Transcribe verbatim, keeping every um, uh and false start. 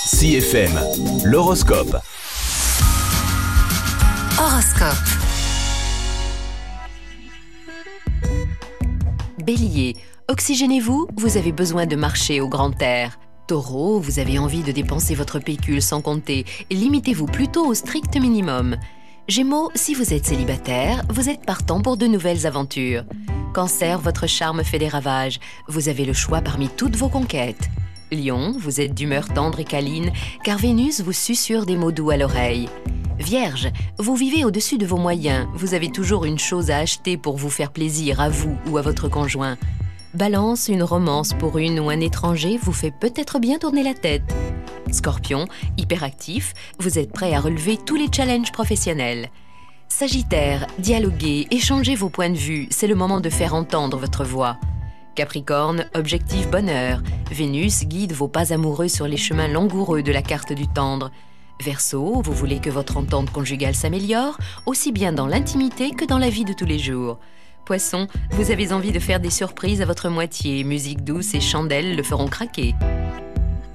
C F M, l'horoscope. Horoscope. Bélier, oxygénez-vous, vous avez besoin de marcher au grand air. Taureau, vous avez envie de dépenser votre pécule sans compter. Limitez-vous plutôt au strict minimum. Gémeaux, si vous êtes célibataire, vous êtes partant pour de nouvelles aventures. Cancer, votre charme fait des ravages. Vous avez le choix parmi toutes vos conquêtes. Lion, vous êtes d'humeur tendre et câline, car Vénus vous susurre des mots doux à l'oreille. Vierge, vous vivez au-dessus de vos moyens. Vous avez toujours une chose à acheter pour vous faire plaisir à vous ou à votre conjoint. Balance, une romance pour une ou un étranger vous fait peut-être bien tourner la tête. Scorpion, hyperactif, vous êtes prêt à relever tous les challenges professionnels. Sagittaire, dialoguez, échangez vos points de vue, c'est le moment de faire entendre votre voix. Capricorne, objectif bonheur, Vénus guide vos pas amoureux sur les chemins langoureux de la carte du tendre. Verseau, vous voulez que votre entente conjugale s'améliore, aussi bien dans l'intimité que dans la vie de tous les jours. Poisson, vous avez envie de faire des surprises à votre moitié, musique douce et chandelles le feront craquer.